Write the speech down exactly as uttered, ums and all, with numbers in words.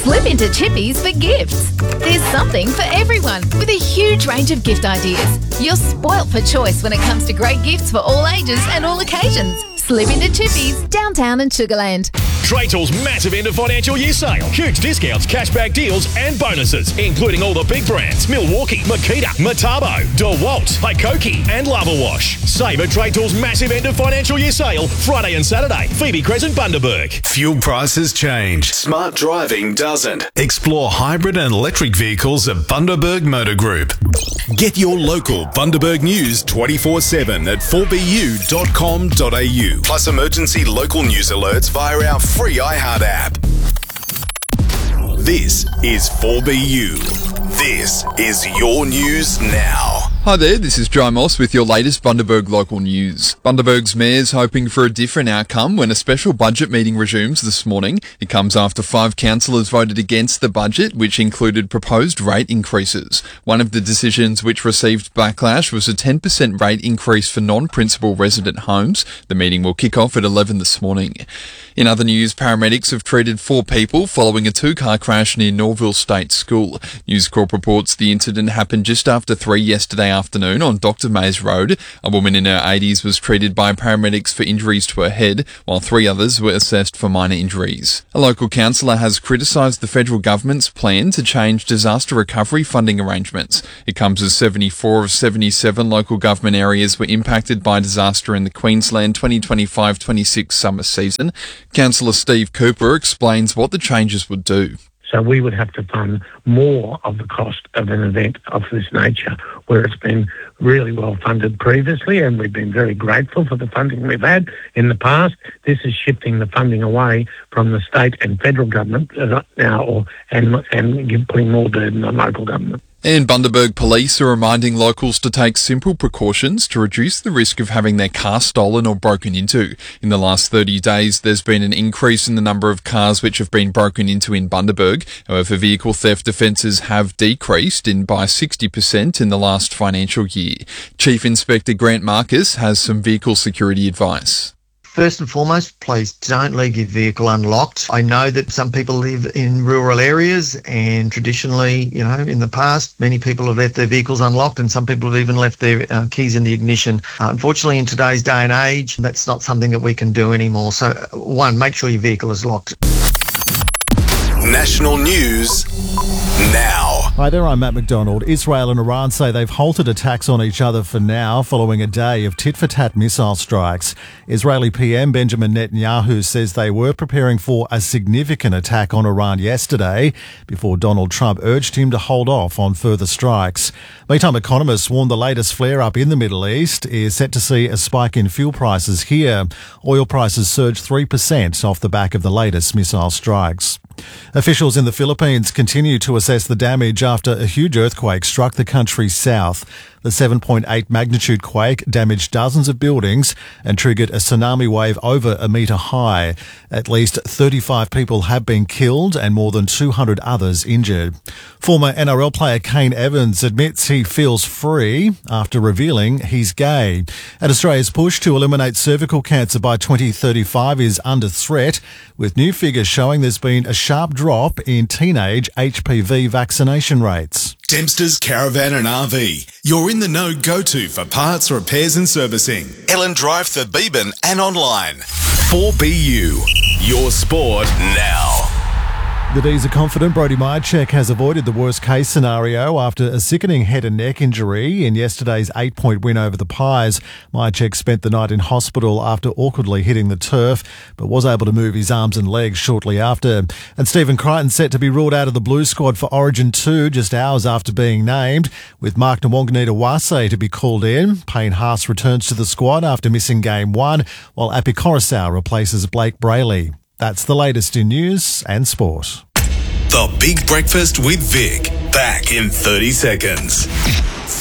Slip into Chippies for gifts. There's something for everyone with a huge range of gift ideas. You're spoilt for choice when it comes to great gifts for all ages and all occasions. Slip into Chippies, downtown and Sugarland. Trade Tools' massive end of financial year sale. Huge discounts, cashback deals and bonuses, including all the big brands: Milwaukee, Makita, Metabo, DeWalt, Hikoki and Lava Wash. Save at Trade Tools' massive end of financial year sale Friday and Saturday. Phoebe Crescent, Bundaberg. Fuel prices change. Smart driving doesn't. Explore hybrid and electric vehicles at Bundaberg Motor Group. Get your local Bundaberg news twenty-four seven at four b u dot com dot a u. Plus emergency local news alerts via our free iHeart app. This is four B U. This is your news now. Hi there, this is Joe Moss with your latest Bundaberg local news. Bundaberg's mayor's hoping for a different outcome when a special budget meeting resumes this morning. It comes after five councillors voted against the budget, which included proposed rate increases. One of the decisions which received backlash was a ten percent rate increase for non-principal resident homes. The meeting will kick off at eleven this morning. In other news, paramedics have treated four people following a two-car crash near Norville State School. News Corp reports the incident happened just after three yesterday afternoon on Doctor Mays Road. A woman in her eighties was treated by paramedics for injuries to her head, while three others were assessed for minor injuries. A local councillor has criticised the federal government's plan to change disaster recovery funding arrangements. It comes as seventy-four of seventy-seven local government areas were impacted by disaster in the Queensland twenty twenty-five twenty-six summer season. Councillor Steve Cooper explains what the changes would do. So we would have to fund more of the cost of an event of this nature, where it's been really well funded previously, and we've been very grateful for the funding we've had in the past. This is shifting the funding away from the state and federal government now, or and and putting more burden on local government. And Bundaberg Police are reminding locals to take simple precautions to reduce the risk of having their car stolen or broken into. In the last thirty days, there's been an increase in the number of cars which have been broken into in Bundaberg. However, vehicle theft offences have decreased in by sixty percent in the last financial year. Chief Inspector Grant Marcus has some vehicle security advice. First and foremost, please don't leave your vehicle unlocked. I know that some people live in rural areas, and traditionally, you know, in the past, many people have left their vehicles unlocked, and some people have even left their uh, keys in the ignition. Uh, unfortunately, in today's day and age, that's not something that we can do anymore. So, one, make sure your vehicle is locked. National news now. Hi there, I'm Matt McDonald. Israel and Iran say they've halted attacks on each other for now following a day of tit-for-tat missile strikes. Israeli P M Benjamin Netanyahu says they were preparing for a significant attack on Iran yesterday before Donald Trump urged him to hold off on further strikes. Meantime, economists warn the latest flare-up in the Middle East is set to see a spike in fuel prices here. Oil prices surged three percent off the back of the latest missile strikes. Officials in the Philippines continue to assess the damage after a huge earthquake struck the country's south. The seven point eight magnitude quake damaged dozens of buildings and triggered a tsunami wave over a metre high. At least thirty-five people have been killed and more than two hundred others injured. Former N R L player Kane Evans admits he feels free after revealing he's gay. And Australia's push to eliminate cervical cancer by twenty thirty-five is under threat, with new figures showing there's been a sharp drop in teenage H P V vaccination rates. Dempster's Caravan and R V. You're in the know go-to for parts, repairs and servicing. Ellen Drive, Thurbeban and online. four B U. Your sport now. The D's are confident Brodie Mihocek has avoided the worst-case scenario after a sickening head and neck injury in yesterday's eight-point win over the Pies. Mihocek spent the night in hospital after awkwardly hitting the turf, but was able to move his arms and legs shortly after. And Stephen Crichton set to be ruled out of the Blues squad for Origin two just hours after being named, with Mark Nwangane-Wase to be called in. Payne Haas returns to the squad after missing game one, while Api Coruscant replaces Blake Brayley. That's the latest in news and sport. The Big Breakfast with Vic. Back in thirty seconds.